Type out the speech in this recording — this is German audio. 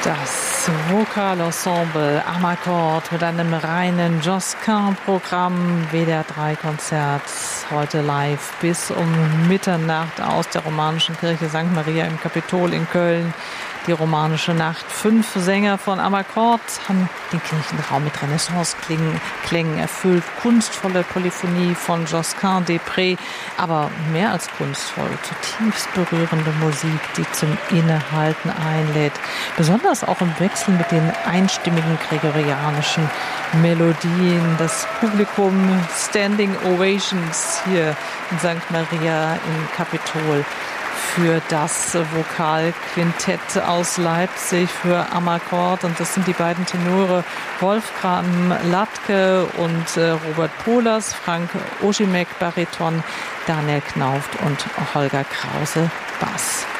Das Vokalensemble Amarcord mit einem reinen Josquin-Programm, WDR 3 Konzert, heute live bis um Mitternacht aus der romanischen Kirche St. Maria im Kapitol in Köln. Die romanische Nacht. 5 Sänger von Amarcord haben den Kirchenraum mit Renaissance-Klängen erfüllt. Kunstvolle Polyphonie von Josquin des Prez, aber mehr als kunstvoll, zutiefst berührende Musik, die zum Innehalten einlädt. Besonders auch im Wechsel mit den einstimmigen gregorianischen Melodien. Das Publikum Standing Ovations hier in St. Maria im Kapitol für das Vokalquintett aus Leipzig, für Amarcord. Und das sind die beiden Tenore Wolfram Latke und Robert Pohlers, Frank Oschimek Bariton, Daniel Knauft und Holger Krause Bass.